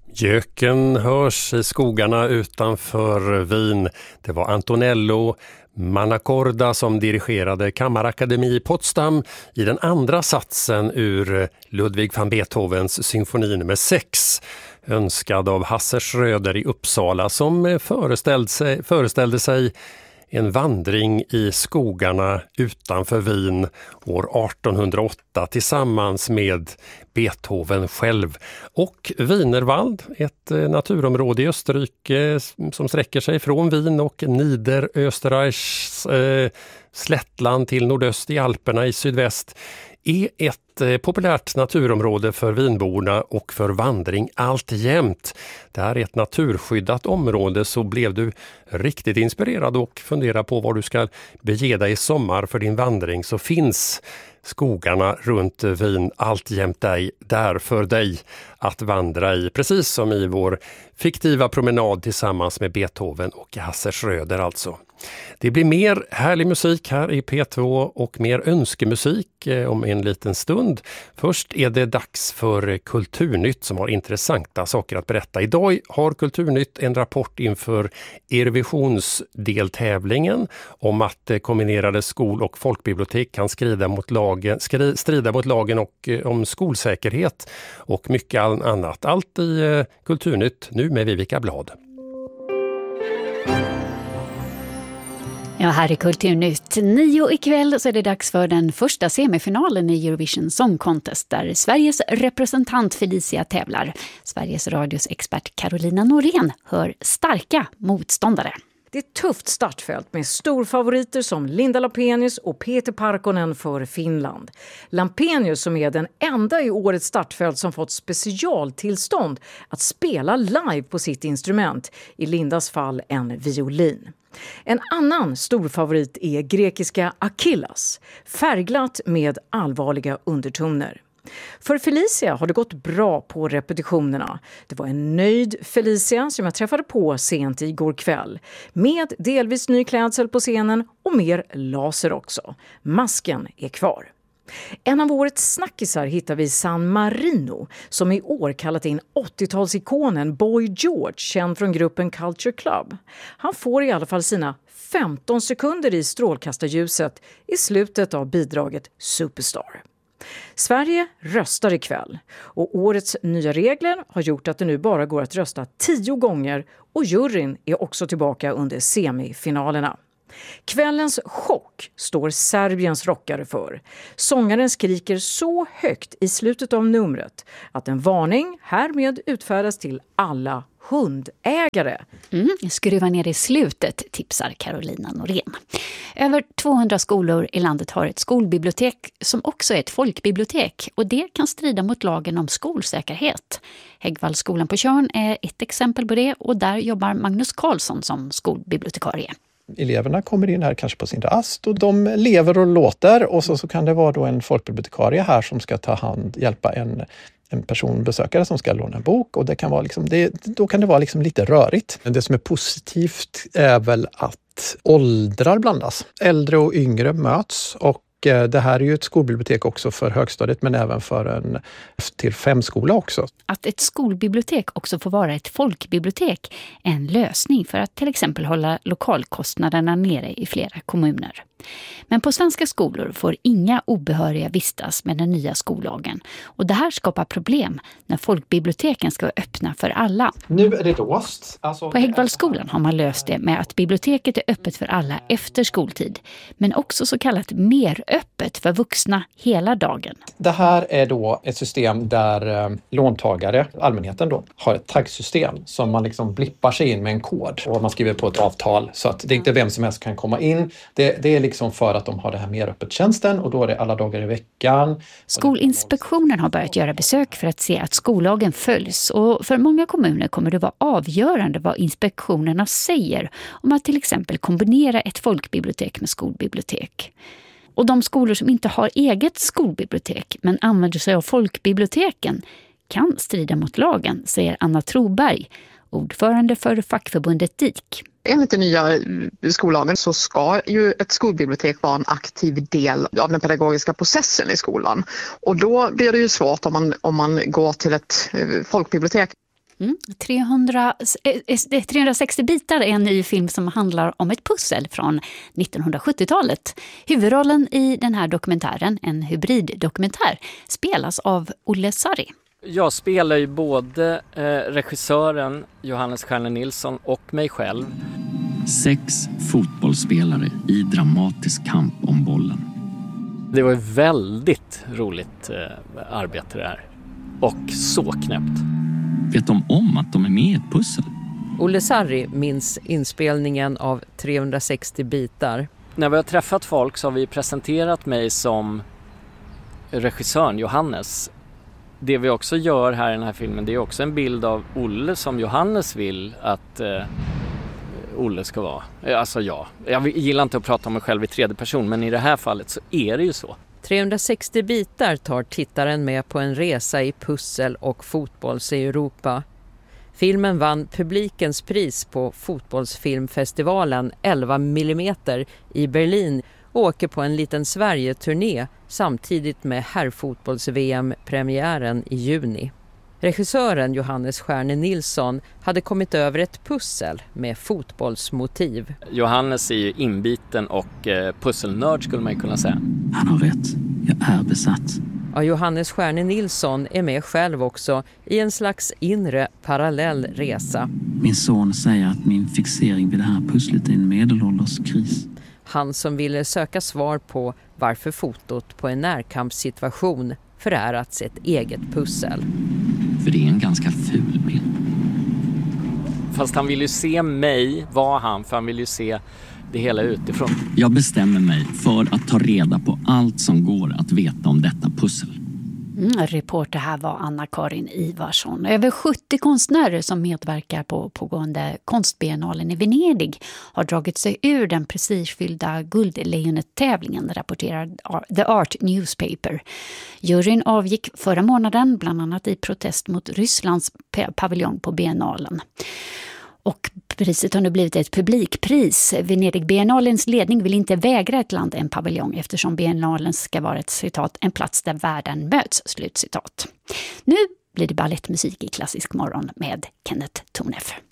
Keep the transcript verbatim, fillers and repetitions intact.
Göken hörs i skogarna utanför Wien. Det var Antonello Manacorda som dirigerade Kammarakademi i Potsdam i den andra satsen ur Ludwig van Beethovens symfoni nummer sex, önskad av Hasse Schröder i Uppsala, som föreställde sig, föreställde sig en vandring i skogarna utanför Wien år artonhundraåtta tillsammans med Beethoven själv. Och Wienerwald, ett naturområde i Österrike som sträcker sig från Wien och Niederösterreichs eh, slättland till nordöst i Alperna i sydväst, är ett eh, populärt naturområde för vinborna och för vandring alltjämt. Det här är ett naturskyddat område, så blev du riktigt inspirerad och funderar på var du ska bege dig i sommar för din vandring, så finns skogarna runt Wien alltjämt dig, där för dig att vandra i, precis som i vår fiktiva promenad tillsammans med Beethoven och Hasse Schröder alltså. Det blir mer härlig musik här i P två och mer önskemusik eh, om en liten stund. Först är det dags för Kulturnytt som har intressanta saker att berätta. Idag har Kulturnytt en rapport inför Eurovisionsdeltävlingen om att eh, kombinerade skol- och folkbibliotek kan skrida mot lagen, skri, strida mot lagen och eh, om skolsäkerhet och mycket annat. Allt i eh, Kulturnytt nu med Vivica Blad. Ja, här är Kulturnytt. Nio ikväll så är det dags för den första semifinalen i Eurovision Song Contest där Sveriges representant Felicia tävlar. Sveriges radios expert Carolina Norén hör starka motståndare. Det är ett tufft startfält med storfavoriter som Linda Lampenius och Peter Parkkonen för Finland. Lampenius, som är den enda i årets startfält som fått specialtillstånd att spela live på sitt instrument, i Lindas fall en violin. En annan storfavorit är grekiska Achillas, färgglatt med allvarliga undertoner. För Felicia har det gått bra på repetitionerna. Det var en nöjd Felicia som jag träffade på sent igår kväll. Med delvis ny klädsel på scenen och mer laser också. Masken är kvar. En av årets snackisar hittar vi San Marino, som i år kallat in åttiotalsikonen Boy George, känd från gruppen Culture Club. Han får i alla fall sina femton sekunder i strålkastarljuset i slutet av bidraget Superstar. Sverige röstar ikväll och årets nya regler har gjort att det nu bara går att rösta tio gånger och juryn är också tillbaka under semifinalerna. Kvällens chock står Serbiens rockare för. Sångaren skriker så högt i slutet av numret att en varning härmed utfärdas till alla hundägare. Mm, skruva ner i slutet, tipsar Carolina Norén. Över tvåhundra skolor i landet har ett skolbibliotek som också är ett folkbibliotek, och det kan strida mot lagen om skolsäkerhet. Häggvallskolan på Tjörn är ett exempel på det, och där jobbar Magnus Karlsson som skolbibliotekarie. Eleverna kommer in här kanske på sin rast och de lever och låter, och så, så kan det vara då en folkbibliotekarie här som ska ta hand, hjälpa en, en personbesökare som ska låna en bok, och det kan vara liksom, det, då kan det vara liksom lite rörigt. Men det som är positivt är väl att åldrar blandas. Äldre och yngre möts, och det här är ju ett skolbibliotek också för högstadiet, men även för en till femskola också. Att ett skolbibliotek också får vara ett folkbibliotek är en lösning för att till exempel hålla lokalkostnaderna nere i flera kommuner. Men på svenska skolor får inga obehöriga vistas med den nya skollagen. Och det här skapar problem när folkbiblioteken ska vara öppna för alla. Nu är det låst. Alltså, på Häggvallskolan har man löst det med att biblioteket är öppet för alla efter skoltid. Men också så kallat mer öppet för vuxna hela dagen. Det här är då ett system där eh, låntagare, allmänheten då, har ett taggsystem som man liksom blippar sig in med en kod. Och man skriver på ett avtal så att det inte vem som helst kan komma in. Det, det är liksom för att de har det här mer öppet tjänsten, och då är det alla dagar i veckan. Skolinspektionen har börjat göra besök för att se att skollagen följs, och för många kommuner kommer det vara avgörande vad inspektionerna säger om att till exempel kombinera ett folkbibliotek med skolbibliotek. Och de skolor som inte har eget skolbibliotek men använder sig av folkbiblioteken kan strida mot lagen, säger Anna Troberg, ordförande för fackförbundet D I K. Enligt den nya skollagen så ska ju ett skolbibliotek vara en aktiv del av den pedagogiska processen i skolan. Och då blir det ju svårt om man, om man går till ett folkbibliotek. Mm. trehundra, trehundrasextio bitar är en ny film som handlar om ett pussel från nittonhundrasjuttiotalet. Huvudrollen i den här dokumentären, en hybriddokumentär, spelas av Olle Sarri. Jag spelar ju både eh, regissören Johannes Stjärne Nilsson och mig själv. Sex fotbollsspelare i dramatisk kamp om bollen. Det var ett väldigt roligt eh, arbete det här. Och så knäppt. Vet de om att de är med i ett pussel? Olle Sarri minns inspelningen av trehundrasextio bitar. När vi har träffat folk så har vi presenterat mig som regissören Johannes. Det vi också gör här i den här filmen, det är också en bild av Olle som Johannes vill att eh, Olle ska vara. Alltså ja, jag gillar inte att prata om mig själv i tredje person, men i det här fallet så är det ju så. trehundrasextio bitar tar tittaren med på en resa i pussel och fotbolls i Europa. Filmen vann publikens pris på fotbollsfilmfestivalen elva millimeter i Berlin och åker på en liten Sverige-turné samtidigt med herrfotbolls-V M-premiären i juni. Regissören Johannes Stjärne Nilsson hade kommit över ett pussel med fotbollsmotiv. Johannes är ju inbiten och eh, pusselnörd skulle man kunna säga. Han har rätt. Jag är besatt. Ja, Johannes Stjärne Nilsson är med själv också i en slags inre parallell resa. Min son säger att min fixering vid det här pusslet är en medelålderskris. Han som ville söka svar på varför fotot på en närkampssituation förärats ett eget pussel. För det är en ganska ful bild. Fast han vill ju se mig, var han, för han vill ju se det hela utifrån. Jag bestämmer mig för att ta reda på allt som går att veta om detta pussel. Mm, reporter här var Anna-Karin Ivarsson. Över sjuttio konstnärer som medverkar på pågående konstbiennalen i Venedig har dragit sig ur den prestigefyllda Guldlejonet-tävlingen, rapporterar The Art Newspaper. Juryn avgick förra månaden, bland annat i protest mot Rysslands paviljong på biennalen. Och priset har nu blivit ett publikpris. Venedig-biennalens ledning vill inte vägra ett land en paviljong eftersom biennalen ska vara ett citat, en plats där världen möts, slutcitat. Nu blir det ballettmusik i Klassisk morgon med Kenneth Torneff.